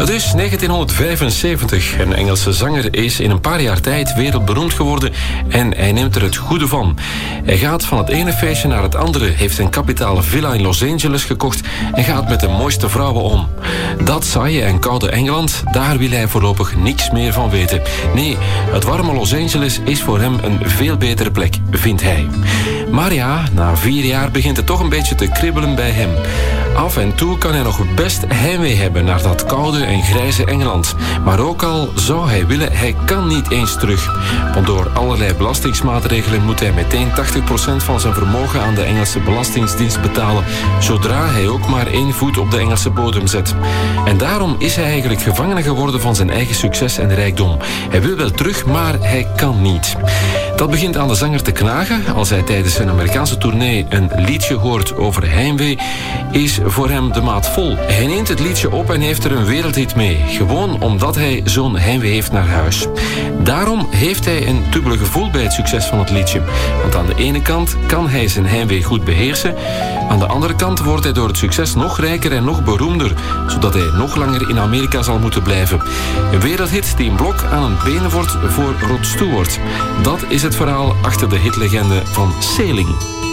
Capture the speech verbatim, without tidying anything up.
Het is negentienhonderdvijfenzeventig. Een Engelse zanger is in een paar jaar tijd wereldberoemd geworden en hij neemt er het goede van. Hij gaat van het ene feestje naar het andere, heeft een kapitale villa in Los Angeles gekocht en gaat met de mooiste vrouwen om. Dat saaie en koude Engeland, daar wil hij voorlopig niks meer van weten. Nee, het warme Los Angeles is voor hem een veel betere plek, vindt hij. Maar ja, na vier jaar begint het toch een beetje te kribbelen bij hem. Af en toe kan hij nog best heimwee hebben naar dat koude en grijze Engeland. Maar ook al zou hij willen, hij kan niet eens terug. Want door allerlei belastingsmaatregelen moet hij meteen tachtig procent van zijn vermogen aan de Engelse Belastingdienst betalen, zodra hij ook maar één voet op de Engelse bodem zet. En daarom is hij eigenlijk gevangene geworden van zijn eigen succes en rijkdom. Hij wil wel terug, maar hij kan niet. Dat begint aan de zanger te knagen als hij tijdens zijn Amerikaanse tournee een liedje hoort over heimwee, is voor hem de maat vol. Hij neemt het liedje op en heeft er een wereldhit mee, gewoon omdat hij zo'n heimwee heeft naar huis. Daarom heeft hij een dubbele gevoel bij het succes van het liedje. Want aan de ene kant kan hij zijn heimwee goed beheersen, aan de andere kant wordt hij door het succes nog rijker en nog beroemder, zodat hij nog langer in Amerika zal moeten blijven. Een wereldhit die een blok aan een been wordt voor Rod Stewart. Dat is het verhaal achter de hitlegende van Sailing.